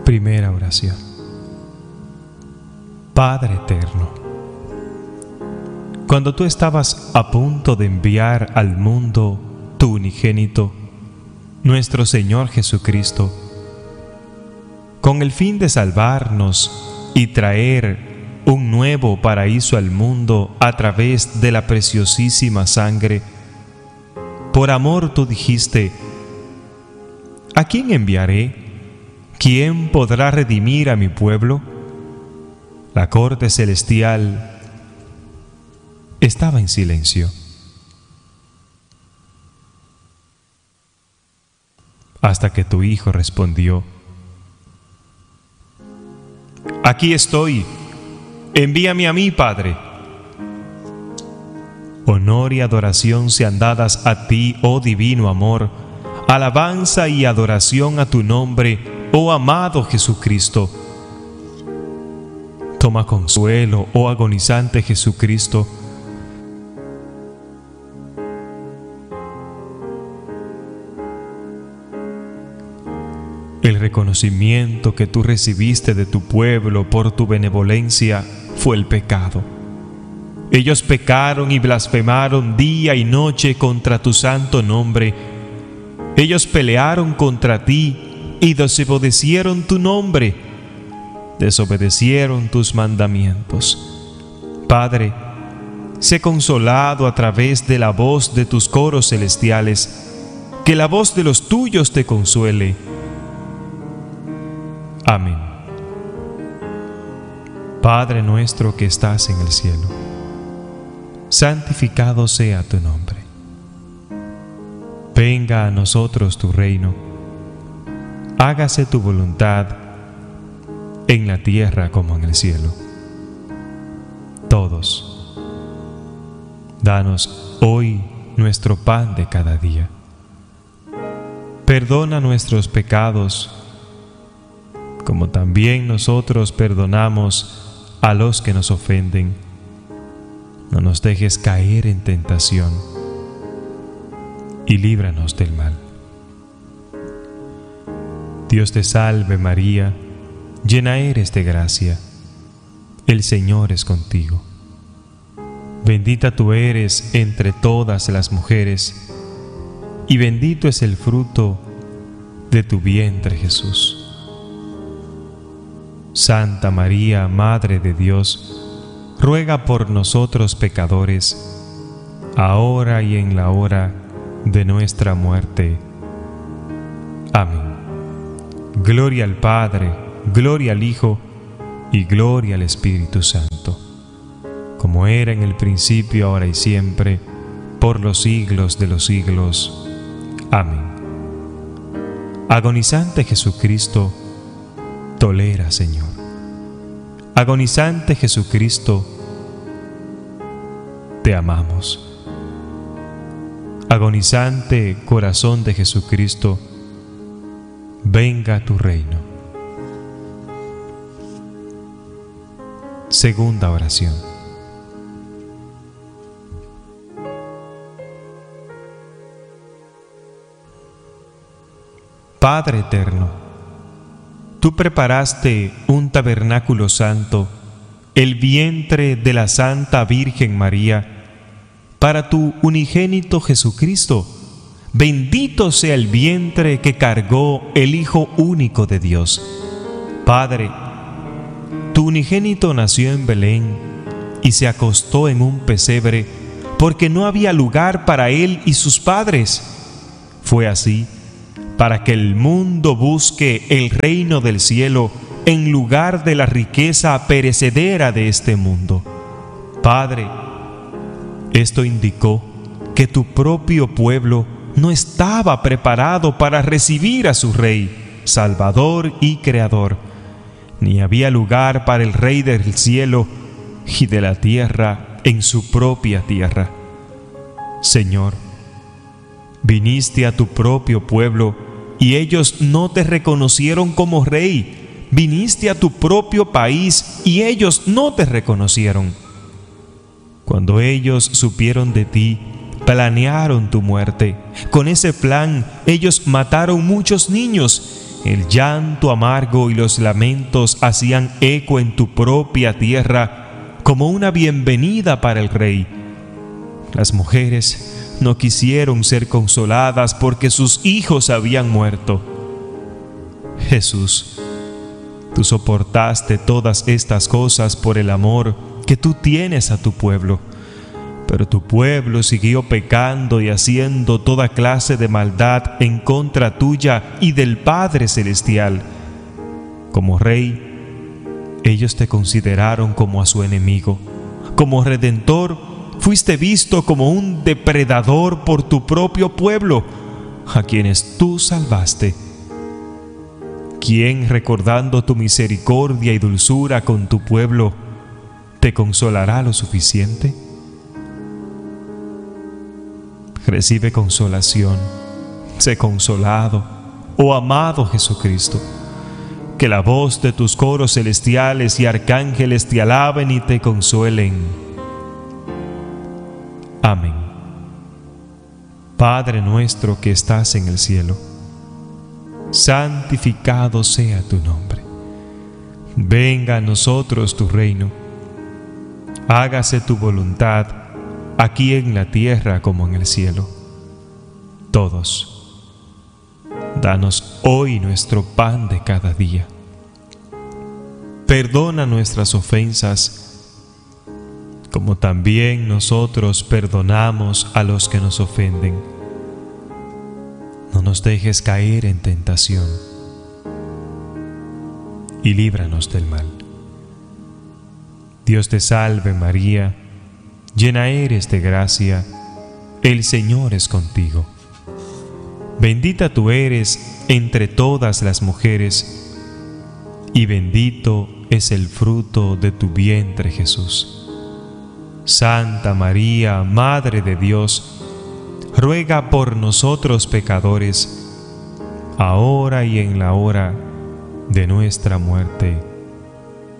Primera oración. Padre eterno, cuando tú estabas a punto de enviar al mundo tu unigénito, nuestro Señor Jesucristo, con el fin de salvarnos y traer un nuevo paraíso al mundo a través de la preciosísima sangre, por amor tú dijiste: ¿a quién enviaré? ¿Quién podrá redimir a mi pueblo? La corte celestial estaba en silencio, hasta que tu Hijo respondió: aquí estoy, envíame a mí, Padre. Honor y adoración sean dadas a ti, oh divino amor, alabanza y adoración a tu nombre, oh amado Jesucristo. Toma consuelo, oh agonizante Jesucristo. El reconocimiento que tú recibiste de tu pueblo por tu benevolencia fue el pecado. Ellos pecaron y blasfemaron día y noche contra tu santo nombre. Ellos pelearon contra ti y desobedecieron tu nombre, desobedecieron tus mandamientos. Padre, sé consolado a través de la voz de tus coros celestiales, que la voz de los tuyos te consuele. Amén. Padre nuestro que estás en el cielo, santificado sea tu nombre. Venga a nosotros tu reino. Hágase tu voluntad en la tierra como en el cielo. Todos, danos hoy nuestro pan de cada día. Perdona nuestros pecados, como también nosotros perdonamos a los que nos ofenden. No nos dejes caer en tentación y líbranos del mal. Dios te salve María, llena eres de gracia, el Señor es contigo. Bendita tú eres entre todas las mujeres, y bendito es el fruto de tu vientre Jesús. Santa María, Madre de Dios, ruega por nosotros pecadores, ahora y en la hora de nuestra muerte. Amén. Gloria al Padre, gloria al Hijo y gloria al Espíritu Santo, como era en el principio, ahora y siempre, por los siglos de los siglos. Amén. Agonizante Jesucristo, tolera, Señor. Agonizante Jesucristo, te amamos. Agonizante corazón de Jesucristo, venga a tu reino. Segunda oración. Padre eterno, tú preparaste un tabernáculo santo, el vientre de la Santa Virgen María, para tu unigénito Jesucristo. Bendito sea el vientre que cargó el Hijo único de Dios. Padre, tu unigénito nació en Belén y se acostó en un pesebre porque no había lugar para él y sus padres. Fue así para que el mundo busque el reino del cielo en lugar de la riqueza perecedera de este mundo. Padre, esto indicó que tu propio pueblo no estaba preparado para recibir a su Rey, Salvador y Creador, ni había lugar para el Rey del cielo y de la tierra en su propia tierra. Señor, viniste a tu propio pueblo y ellos no te reconocieron como Rey. Viniste a tu propio país y ellos no te reconocieron. Cuando ellos supieron de ti, planearon tu muerte. Con ese plan, ellos mataron muchos niños el llanto amargo y los lamentos hacían eco en tu propia tierra como una bienvenida para el rey. Las mujeres no quisieron ser consoladas porque sus hijos habían muerto. Jesús, tú soportaste todas estas cosas por el amor que tú tienes a tu pueblo, pero tu pueblo siguió pecando y haciendo toda clase de maldad en contra tuya y del Padre Celestial. Como Rey, ellos te consideraron como a su enemigo. Como Redentor, fuiste visto como un depredador por tu propio pueblo, a quienes tú salvaste. ¿Quién, recordando tu misericordia y dulzura con tu pueblo, te consolará lo suficiente? Recibe consolación, sé consolado, oh amado Jesucristo. Que la voz de tus coros celestiales y arcángeles te alaben y te consuelen. Amén. Padre nuestro que estás en el cielo, santificado sea tu nombre. Venga a nosotros tu reino. Hágase tu voluntad, aquí en la tierra como en el cielo. Todos, danos hoy nuestro pan de cada día. Perdona nuestras ofensas, como también nosotros perdonamos a los que nos ofenden. No nos dejes caer en tentación, y líbranos del mal. Dios te salve María, llena eres de gracia, el Señor es contigo. Bendita tú eres entre todas las mujeres, y bendito es el fruto de tu vientre Jesús. Santa María, Madre de Dios, ruega por nosotros pecadores, ahora y en la hora de nuestra muerte.